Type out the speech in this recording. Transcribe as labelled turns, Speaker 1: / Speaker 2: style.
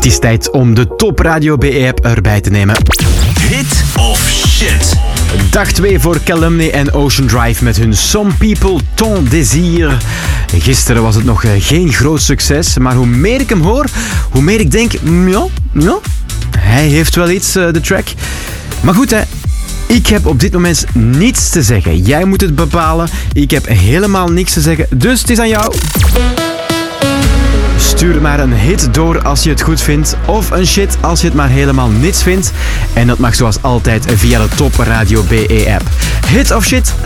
Speaker 1: is tijd om de Top Radio BE-app erbij te nemen.
Speaker 2: Hit of shit?
Speaker 1: Dag 2 voor Calumny en Ocean Drive met hun Some People Ton Désir. Gisteren was het nog geen groot succes, maar hoe meer ik hem hoor, hoe meer ik denk, ja, hij heeft wel iets, de track. Maar goed hè, ik heb op dit moment niets te zeggen. Jij moet het bepalen. Ik heb helemaal niks te zeggen, dus het is aan jou. Stuur maar een hit door als je het goed vindt, of een shit als je het maar helemaal niets vindt. En dat mag zoals altijd via de Top Radio BE-app. Hit of shit?